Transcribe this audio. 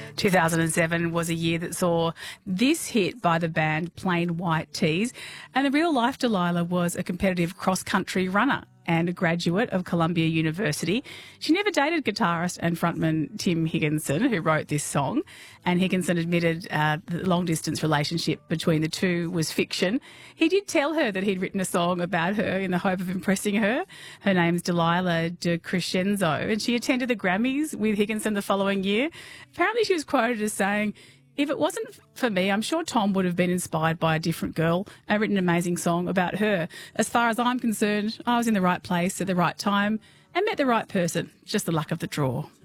2007 was a year that saw this hit by the band Plain White T's, and the real life Delilah was a competitive cross-country runner and a graduate of Columbia University. She never dated guitarist and frontman Tim Higginson, who wrote this song, and Higginson admitted the long-distance relationship between the two was fiction. He did tell her that he'd written a song about her in the hope of impressing her. Her name's Delilah De Crescenzo, and she attended the Grammys with Higginson the following year. Apparently she was quoted as saying, "If it wasn't for me, I'm sure Tom would have been inspired by a different girl and written an amazing song about her. As far as I'm concerned, I was in the right place at the right time and met the right person. Just the luck of the draw."